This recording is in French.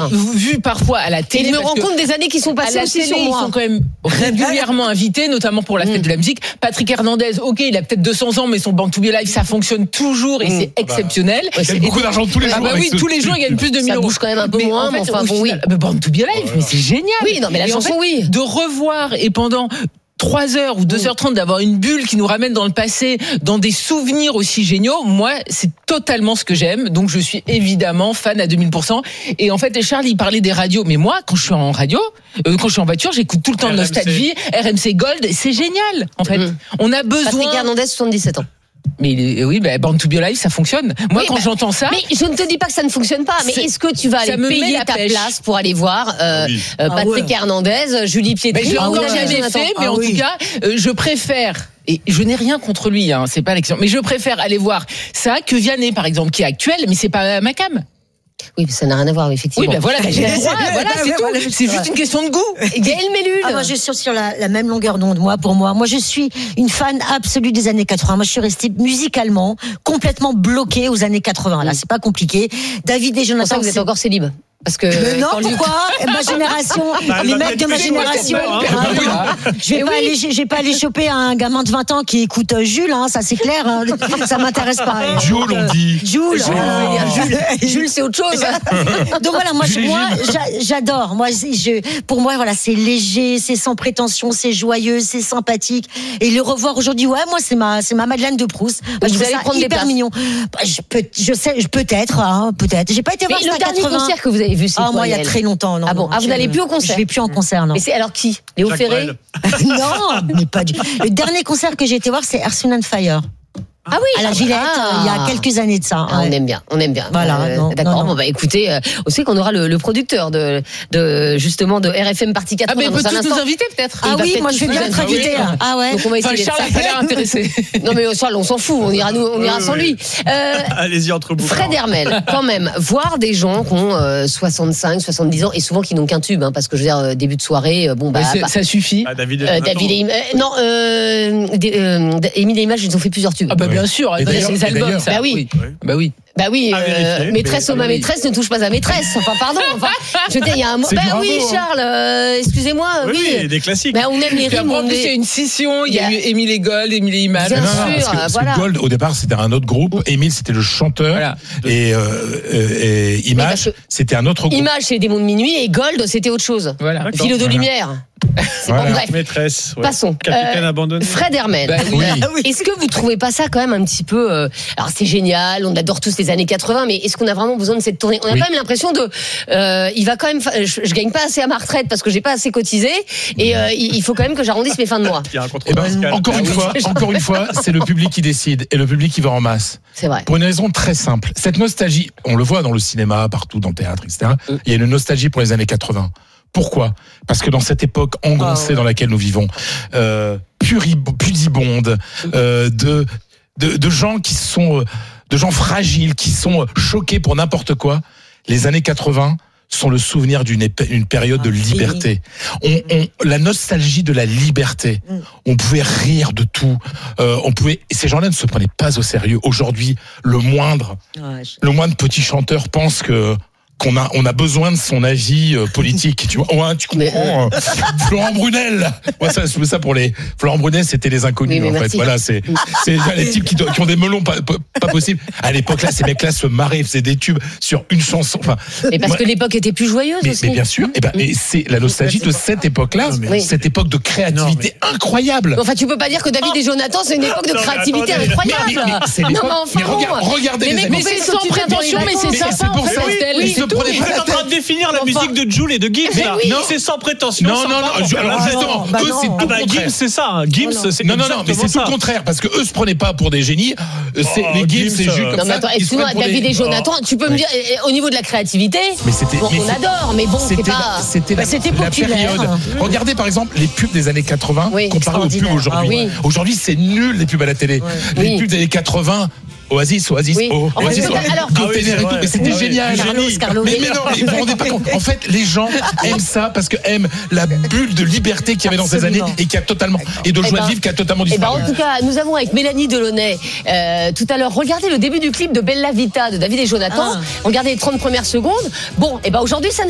dire. Vu parfois à la télé. Et je me rends compte des années qui sont passées à la aussi télé, sur moi. ils sont quand même régulièrement invités, notamment pour la fête de la musique. Patrick Hernandez, ok, il a peut-être 200 ans, mais son Born to Be Alive, ça fonctionne toujours et c'est exceptionnel. Il gagne beaucoup d'argent tous les jours. Oui, tous les jours, il gagne plus de 1000 Ça euros. bouge quand même un peu moins, en fait, mais enfin, bon, oui. Born to Be Alive, mais c'est génial. Oui, non, mais la chanson, oui. De revoir et pendant 3 heures ou 2h30 d'avoir une bulle qui nous ramène dans le passé, dans des souvenirs aussi géniaux, moi, c'est totalement ce que j'aime. Donc, je suis évidemment fan à 2000%. Et en fait, Charles, il parlait des radios. Mais moi, quand je suis en radio, quand je suis en voiture, j'écoute tout le temps de Nostalgie, RMC Gold. C'est génial, en fait. On a besoin... Patrick Hernandez, 77 ans. Mais oui, Born to Be Alive, ça fonctionne. Moi, quand j'entends ça... Mais je ne te dis pas que ça ne fonctionne pas, mais est-ce que tu vas aller payer ta place pour aller voir Patrick Hernandez, Julie Pietri? Je l'ai encore jamais fait, mais en tout cas, je préfère... Et je n'ai rien contre lui, hein, c'est pas l'action. Mais je préfère aller voir ça que Vianney, par exemple, qui est actuel, mais c'est pas ma cam. Oui, mais ça n'a rien à voir, effectivement. Oui, ben voilà, j'ai le droit, voilà, c'est tout. C'est juste une question de goût. Gaëlle Mellul. Moi, je suis sur la même longueur d'onde, pour moi. Moi, je suis une fan absolue des années 80. Moi, je suis restée musicalement complètement bloquée aux années 80. Là, c'est pas compliqué. David et Jonathan. Vous êtes encore célib. Parce que non, pourquoi ma génération, les mecs de ma génération, je vais pas aller choper un gamin de 20 ans qui écoute Jules, ça c'est clair, ça m'intéresse pas. Jules, on dit. Jules, c'est autre chose. Donc voilà, moi j'adore. Pour moi, voilà, c'est léger, c'est sans prétention, c'est joyeux, c'est sympathique. Et le revoir aujourd'hui, moi c'est ma Madeleine de Proust. Vous allez prendre des places. Mignon. Je sais, peut-être. J'ai pas été voir le dernier concert que vous avez vu, c'est quoi, moi, il y a très longtemps. Non, vous n'allez plus au concert? Je vais plus en concert, non. Mais c'est alors qui? Léo Ferré? Non, mais pas du. Le dernier concert que j'ai été voir, c'est Earth, Wind & Fire. Ah oui, à la Villette, il y a quelques années de ça. On aime bien. Voilà. D'accord. Bon, écoutez, on sait qu'on aura le producteur de justement de RFM Partie 80. Mais il peut tous nous inviter peut-être. Oui, moi je vais bien être invité. Ah ouais. Donc on va essayer. Charles a pas l'air intéressé. Non mais Charles, on s'en fout. On ira sans lui. Allez-y entre vous. Fred Hermel, quand même, voir des gens qui ont 65, 70 ans et souvent qui n'ont qu'un tube, parce que je veux dire début de soirée, ça suffit. David et Émile et Images, ils ont fait plusieurs tubes. Bien sûr, c'est les albums. Bah oui. Maîtresse ou ma maîtresse ne touche pas à maîtresse. Enfin, pardon. Je veux dire, il y a un mot. Oui, Charles, excusez-moi. Oui, des classiques. On aime les rimes. En plus, il y a une scission. Il y a eu Émile et Gold, Émile et Images. Bien sûr, parce que Gold, au départ, c'était un autre groupe. Émile, c'était le chanteur. Et Images, c'était un autre groupe. Images, c'est Démons de minuit. Et Gold, c'était autre chose. Philo de lumière. C'est bon, bref. Maîtresse. Passons. Capitaine abandonné. Fred Hermel. Est-ce que vous trouvez pas ça quand même un petit peu alors c'est génial, on adore tous les années 80, mais est-ce qu'on a vraiment besoin de cette tournée? On a quand même l'impression de il va quand même je gagne pas assez à ma retraite parce que j'ai pas assez cotisé et il faut quand même que j'arrondisse mes fins de mois. Encore une fois, c'est le public qui décide et le public qui va en masse. C'est vrai. Pour une raison très simple. Cette nostalgie, on le voit dans le cinéma, partout dans le théâtre, etc. Il y a une nostalgie pour les années 80. Pourquoi ? Parce que dans cette époque engoncée dans laquelle nous vivons, pudibonde, de gens qui sont, de gens fragiles, qui sont choqués pour n'importe quoi, les années 80 sont le souvenir d'une période de liberté. La nostalgie de la liberté. On pouvait rire de tout. Ces gens-là ne se prenaient pas au sérieux. Aujourd'hui, le moindre petit chanteur pense qu'on a besoin de son avis politique, tu vois. Tu comprends. Florent Brunel. Ça pour les Florent Brunel, c'était les inconnus en fait. Voilà, c'est les types qui ont des melons pas possible. À l'époque là, ces mecs-là se marraient, faisaient des tubes sur une chanson. Mais parce que l'époque était plus joyeuse aussi. Mais bien sûr. Et c'est la nostalgie de cette époque-là, cette époque de créativité incroyable. Enfin, tu peux pas dire que David et Jonathan, c'est une époque de créativité incroyable. Regardez les amis. C'est sans prétention, mais c'est sympa. C'est pour ça. Vous êtes en train de définir la musique de Jules et de Gims. Non, c'est sans prétention. Non. Alors justement, eux c'est tout le contraire. Gims, c'est ça. Gims, c'est non, mais c'est tout le contraire parce que eux se prenaient pas pour des génies. Les Gims, c'est juste comme ça. Non, mais attends, excuse-moi, David et Jonathan, tu peux me dire au niveau de la créativité. On adore, mais bon, c'est pas. C'était la période. Regardez par exemple les pubs des années 80 comparées aux pubs aujourd'hui. Aujourd'hui, c'est nul les pubs à la télé. Les pubs des années 80. Oasis, alors, mais c'était génial. Carlos. Mais non, vous vous rendez pas compte. En fait, les gens aiment ça parce que aiment la bulle de liberté qu'il y avait dans ces années et qui a totalement et de joie de vivre qui a totalement disparu. En tout cas, nous avons avec Mélanie Delaunay tout à l'heure regardé le début du clip de Bella Vita de David et Jonathan. Regardez les 30 premières secondes. Bon, aujourd'hui ça